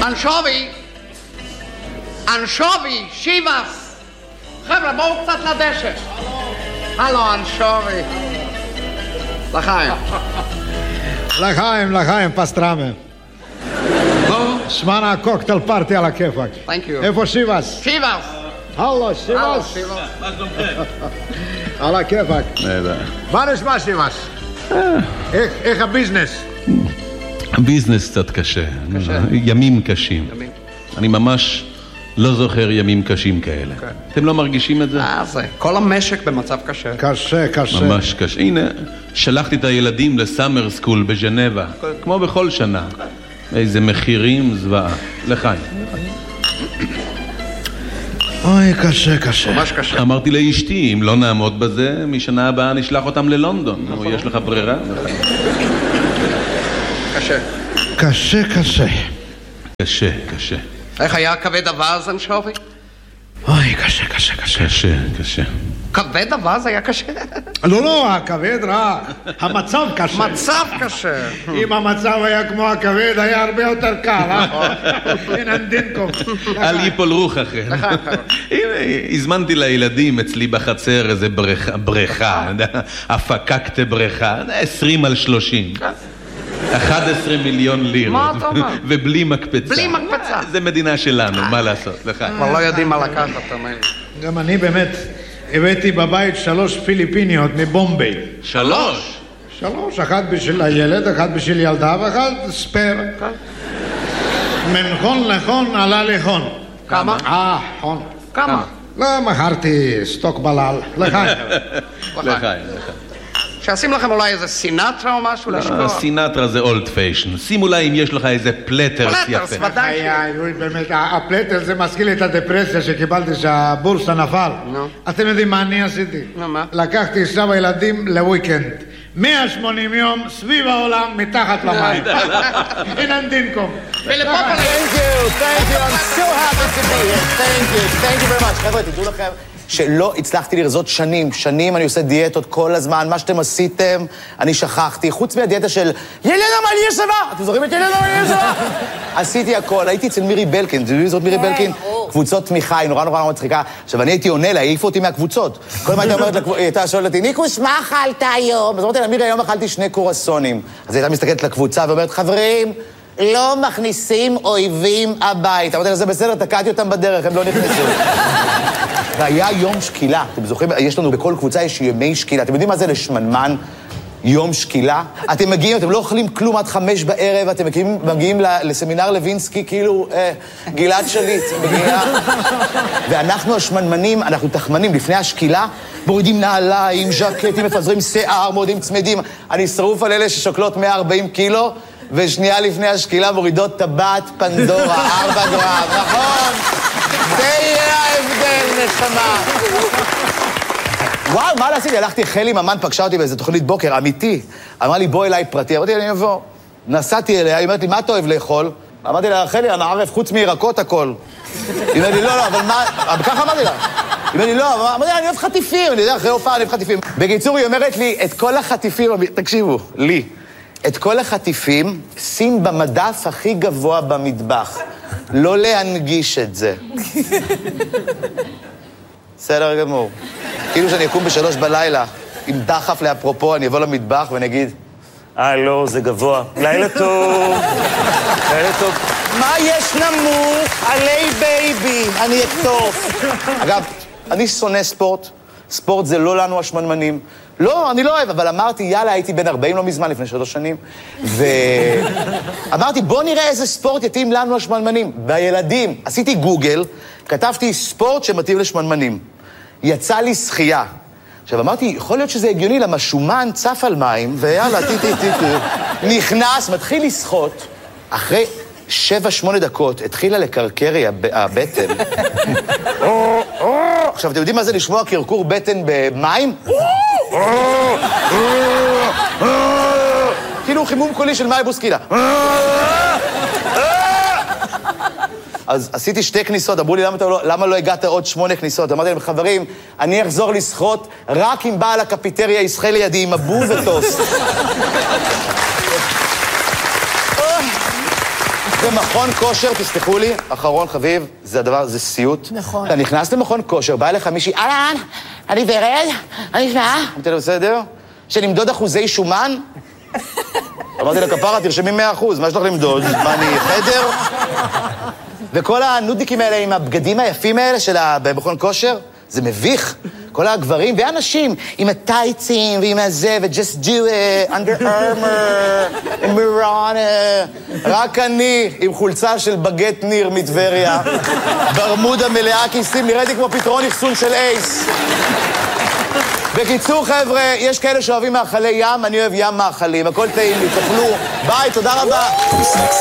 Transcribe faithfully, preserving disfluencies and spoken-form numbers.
אנשובי! אנשובי! שיבס! חבר'ה, בואו קצת לדשא. הלו, אנשובי. לחיים. לחיים, לחיים, פסטרמה. שמענה קוקטייל פארטי על הכיפק. Thank you. איפה שיבס? שיבס! הלו, שיבס. מה שלומכם? על הכיפק. מה נשמע שיבס? איך הביזנס? הביזנס קצת קשה. ימים קשים. אני ממש לא זוכר ימים קשים כאלה. אתם לא מרגישים את זה? אה, זה. כל המשק במצב קשה. קשה, קשה. ממש קשה. הנה, שלחתי את הילדים לסאמר סקול בז'נבה, כמו בכל שנה. איזה מחירים זוועה. לחיים. אוי, קשה, קשה. ממש קשה. אמרתי לאשתי, אם לא נעמוד בזה, משנה הבאה נשלח אותם ללונדון. יש לך ברירה? קשה. קשה, קשה. קשה, קשה. איך היה כבד אווז, אנשובי? אוי, קשה, קשה, קשה. קשה, קשה. כבד אווז היה קשה? לא, לא, הכבד רע. המצב קשה. מצב קשה. אם המצב היה כמו הכבד, היה הרבה יותר קל, אה? הנה דינקום. אל ייפול רוח אחר. הנה, הזמנתי לילדים אצלי בחצר איזה בריכה, הפקקת בריכה, עשרים על שלושים. אחד עשר מיליון לירות. מה אתה אומר? ובלי מקפצה. בלי מקפצה. זה מדינה שלנו, מה לעשות? כבר לא יודעים מה לקחת, תאמין. גם אני באמת הבאתי בבית שלוש פיליפיניות מבומביי. שלוש? שלוש, אחת בשביל הילד, אחת בשביל ילדה ואחת ספר. מנחון לחון עלה לחון. כמה? אה, חון. כמה? לא, מכרתי סטוק בלל. לחיים. לחיים, לחיים. שעשים לכם אולי איזה סינטרה או משהו לשקוע? סינטרה זה אולד פיישן. שימו לה אם יש לך איזה פלטרס יפה. פלטרס, ודאי ש... באמת, הפלטרס זה מזכיר לי את הדפרסיה שקיבלתי שהבורסה נפל. אתם יודעים מה אני עשיתי? מה? לקחתי סבא ילדים לוויקנד. מאה ושמונים יום סביב העולם מתחת למים. הנה דינקום. ולפה פלט. Thank you, thank you, I'm so happy to be here. Thank you, thank you very much. חבר'ה, תדעו לכם שלא הצלחתי לרזות שנים. שנים אני עושה דיאטות כל הזמן. מה שאתם עשיתם, אני שכחתי. חוץ מהדיאטה של ילנה מליה שווה. אתם זוכרים את ילנה מליה שווה? עשיתי הכל. הייתי אצל מירי בלקין. אתם יודעים זאת מירי בלקין? קבוצות תמיכה, היא נורא נורא נורא מצחיקה. עכשיו, אני הייתי עונה לה, העיפו אותי מהקבוצות. כל מה הייתה אומרת, היא הייתה שואלת אותי, ניקוש, מה אכלת היום? אז אמרתי לה, מירי, היום אכלתי שני קורסונים. אז היא הייתה מסתכלת לקבוצה ואומרת, חברים, לא מכניסים אויבים הביתה. אמרתי לה, זה בסדר, תקעתי אותם בדרך, הם לא נכנסו. והיה יום שקילה. אתם זוכרים, יש לנו בכל קבוצה, יש ימי שקילה. אתם יודעים מה זה לשמנמן? יום שקילה? אתם מגיעים, אתם לא אוכלים כלום עד חמש בערב, אתם מגיעים, מגיעים לסמינר לוינסקי, כאילו, אה, גלעד שליט, מגיעה. ואנחנו השמנמנים, אנחנו תחמנים, לפני השקילה, מורידים נעליים, ז'קטים, מפזרים שיער, מורידים צמדים. אני שרוף על אלה ששוקלות מאה וארבעים קילו, ושנייה לפני השקילה מורידות טבעת פנדורה, ארבע גרם, נכון? זה יהיה ההבדל, נשמה. וואו, מה לעשיתי? הלכתי, חלי ממן פגשה אותי באיזה תוכנית בוקר, אמיתי. אמרה לי, בוא אליי פרטי. אמרתי, אני אבוא. נסעתי אליה, היא אומרת לי, מה אתה אוהב לאכול? אמרתי לה, חלי, אני ערף חוץ מירקות הכל. היא אומרת לי, לא, לא, אבל מה... ככה אמרתי לה. היא אומרת לי, לא, אמרתי לה, אני אוהב חטיפים. אני יודע, אחרי הופעה אני אוהב חטיפים. בקיצור, היא אומרת לי, את כל החטיפים, תקשיבו, לי, את כל החטיפים, שים במדף הכי גבוה במטבח. לא להנגיש את זה. בסדר גמור. כאילו שאני אקום בשלוש בלילה, עם דחף לאפרופו, אני אבוא למטבח ואני אגיד, אה, לא, זה גבוה. לילה טוב. לילה טוב. מה יש נמוך? עלי בייבי, אני אקטוף. אגב, אני שונא ספורט. ספורט זה לא לנו השמנמנים. לא, אני לא אוהב, אבל אמרתי, יאללה, הייתי בן ארבעים לא מזמן, לפני שלוש שנים, ואמרתי, בוא נראה איזה ספורט יתאים לנו השמנמנים. והילדים, עשיתי גוגל, כתבתי ספורט שמתאים לשמנמנים. יצא לי שחייה. עכשיו, אמרתי, יכול להיות שזה הגיוני, למה שומן צף על מים, ויאללה, טי טי טי טי. נכנס, מתחיל לשחות. אחרי שבע, שמונה דקות, התחילה לקרקרי הבטן. עכשיו, אתם יודעים מה זה לשמוע קרקור בטן במים? כאילו חימום קולי של מאי בוסקילה. אז עשיתי שתי כניסות, אמרו לי, למה, לא, למה לא הגעת עוד שמונה כניסות? אמרתי להם, חברים, אני אחזור לשחות רק אם בעל הקפיטריה ישחה לידי עם אבו וטוס. במכון כושר, תסלחו לי, אחרון חביב, זה הדבר, זה סיוט. נכון. אתה נכנס למכון כושר, בא אליך מישהי, אהלן, אני ורד, אני שמה. אמרתי לו, בסדר? שנמדוד אחוזי שומן? אמרתי לה, כפרה, תרשמי מאה אחוז, מה יש לך למדוד? מה, אני חדר? וכל הנודניקים האלה עם הבגדים היפים האלה של במכון כושר, זה מביך. כל הגברים והאנשים עם הטייצים ועם הזה, ו-just do it, under armor, מירונה. רק אני עם חולצה של בגט ניר מטבריה, ברמודה מלאה כיסים, נראיתי כמו פתרון אחסון של אייס. בקיצור, חבר'ה, יש כאלה שאוהבים מאכלי ים, אני אוהב ים מאכלים, הכל טעים לי, תאכלו. ביי, תודה רבה.